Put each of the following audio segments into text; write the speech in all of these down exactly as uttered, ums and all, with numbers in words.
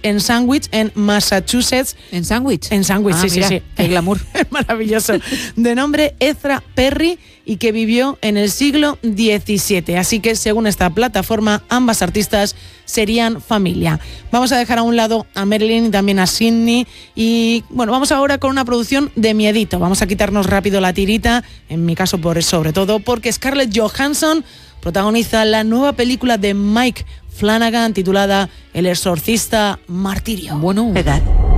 en Sandwich, en Massachusetts. ¿En Sandwich? En Sandwich, ah, sí, mira, sí, sí. Qué glamour. Maravilloso. De nombre Ezra Perry y que vivió en el siglo diecisiete. Así que, según esta plataforma, ambas artistas serían familia. Vamos a dejar a un lado a Marilyn y también a Sidney. Y bueno, vamos ahora con una producción de miedito. Vamos a quitarnos rápido la tirita, en mi caso por sobre todo, porque Scarlett Johansson protagoniza la nueva película de Mike Flanagan titulada El exorcista Martirio. Bueno. ¿Edad?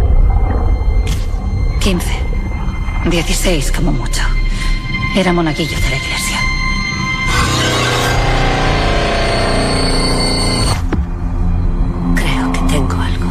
quince. dieciséis como mucho. Era monaguillo de la iglesia. Creo que tengo algo.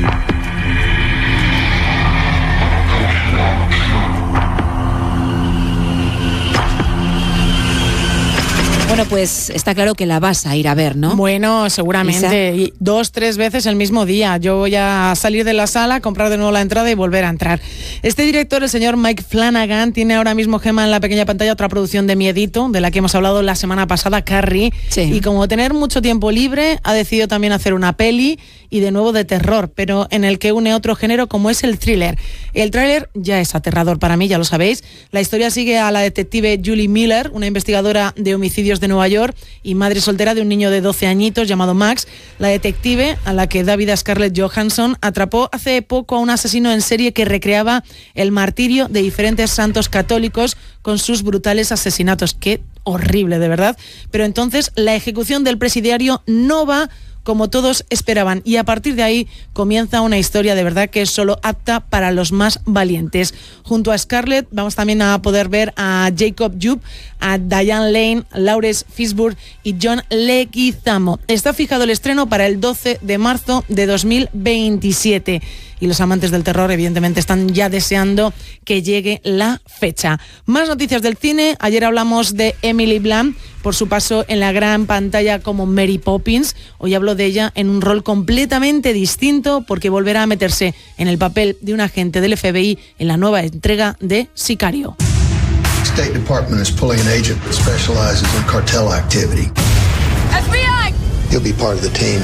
Bueno, pues está claro que la vas a ir a ver, ¿no? Bueno, seguramente. Y dos, tres veces el mismo día. Yo voy a salir de la sala, comprar de nuevo la entrada y volver a entrar. Este director, el señor Mike Flanagan, tiene ahora mismo, Gemma, en la pequeña pantalla otra producción de miedito, de la que hemos hablado la semana pasada, Carrie. Sí. Y como tener mucho tiempo libre, ha decidido también hacer una peli y de nuevo de terror, pero en el que une otro género como es el thriller. El tráiler ya es aterrador para mí, ya lo sabéis. La historia sigue a la detective Julie Miller, una investigadora de homicidios de Nueva York y madre soltera de un niño de doce añitos llamado Max. La detective, a la que da vida Scarlett Johansson, atrapó hace poco a un asesino en serie que recreaba el martirio de diferentes santos católicos con sus brutales asesinatos. Qué horrible, de verdad. Pero entonces la ejecución del presidiario no va como todos esperaban, y a partir de ahí comienza una historia de verdad que es solo apta para los más valientes. Junto a Scarlett vamos también a poder ver a Jacob Joub, a Diane Lane, Lawrence Fishburne y John Leguizamo. Está fijado el estreno para el doce de marzo de dos mil veintisiete. Y los amantes del terror, evidentemente, están ya deseando que llegue la fecha. Más noticias del cine. Ayer hablamos de Emily Blunt por su paso en la gran pantalla como Mary Poppins. Hoy hablo de ella en un rol completamente distinto porque volverá a meterse en el papel de un agente del F B I en la nueva entrega de Sicario. State Department is pulling an agent that specializes in cartel activity. F B I! He'll be part of the team.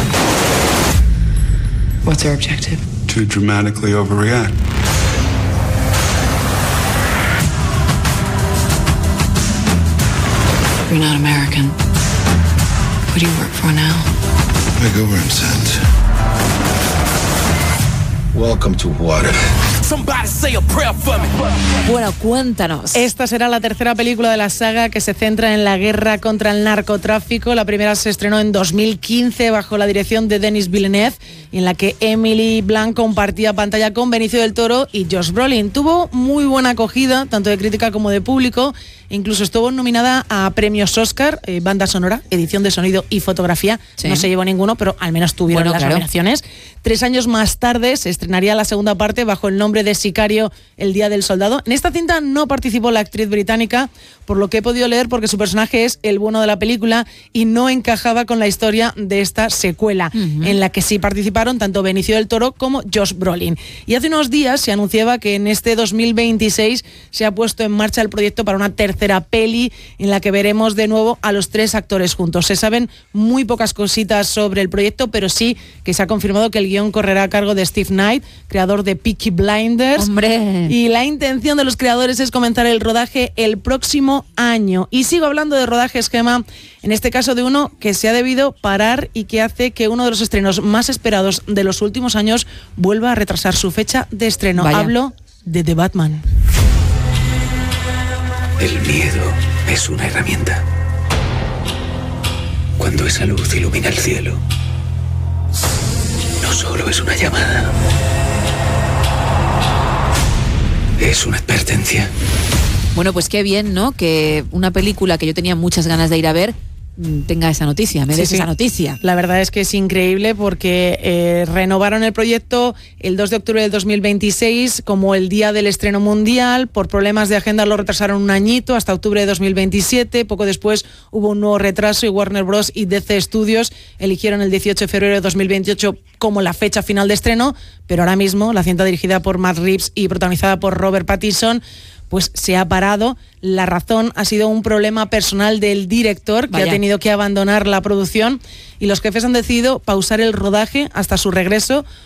What's our objective? To dramatically overreact. You're not American. Who do you work for now? My government sent. Welcome to what if. Somebody say a prayer for me. Bueno, cuéntanos. Esta será la tercera película de la saga que se centra en la guerra contra el narcotráfico. La primera se estrenó en dos mil quince bajo la dirección de Denis Villeneuve, en la que Emily Blunt compartía pantalla con Benicio del Toro y Josh Brolin. Tuvo muy buena acogida, tanto de crítica como de público. Incluso estuvo nominada a premios Oscar, eh, banda sonora, edición de sonido y fotografía. Sí. No se llevó ninguno, pero al menos tuvieron bueno, las claro. nominaciones. Tres años más tarde se estrenaría la segunda parte bajo el nombre de Sicario, el Día del Soldado. En esta cinta no participó la actriz británica, por lo que he podido leer, porque su personaje es el bueno de la película y no encajaba con la historia de esta secuela, uh-huh. en la que sí participaron tanto Benicio del Toro como Josh Brolin. Y hace unos días se anunciaba que en este dos mil veintiséis se ha puesto en marcha el proyecto para una tercera peli en la que veremos de nuevo a los tres actores juntos. Se saben muy pocas cositas sobre el proyecto, pero sí que se ha confirmado que el guión correrá a cargo de Steve Knight, creador de Peaky Blinders. ¡Hombre! Y la intención de los creadores es comenzar el rodaje el próximo año. Y sigo hablando de rodajes, Gemma, en este caso de uno que se ha debido parar y que hace que uno de los estrenos más esperados de los últimos años vuelva a retrasar su fecha de estreno. Vaya. Hablo de The Batman. El miedo es una herramienta. Cuando esa luz ilumina el cielo, no solo es una llamada, es una advertencia. Bueno, pues qué bien, ¿no? Que una película que yo tenía muchas ganas de ir a ver tenga esa noticia, me des sí, sí. esa noticia. La verdad es que es increíble porque eh, renovaron el proyecto el dos de octubre del dos mil veintiséis como el día del estreno mundial. Por problemas de agenda lo retrasaron un añito hasta octubre de dos mil veintisiete. Poco después hubo un nuevo retraso y Warner Bros. Y D C Studios eligieron el dieciocho de febrero de dos mil veintiocho como la fecha final de estreno, pero ahora mismo la cinta, dirigida por Matt Reeves y protagonizada por Robert Pattinson, pues se ha parado. La razón ha sido un problema personal del director, que Vaya. ha tenido que abandonar la producción, y los jefes han decidido pausar el rodaje hasta su regreso,